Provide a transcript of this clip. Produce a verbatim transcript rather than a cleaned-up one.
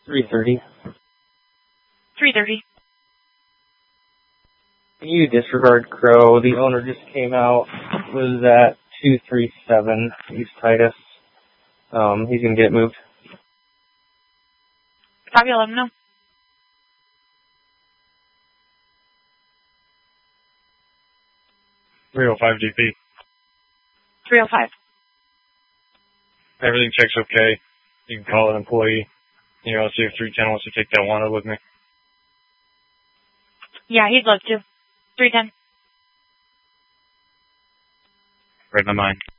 three thirty. three thirty. You disregard Crow. The owner just came out. Was at two three seven East Titus. Um, he's going to get moved. Copy, let him know. three oh five G P. three oh five. Everything checks okay. You can call an employee. You know, see if three ten wants to take that wanted with me. Yeah, he'd love to. three ten. Read my mind.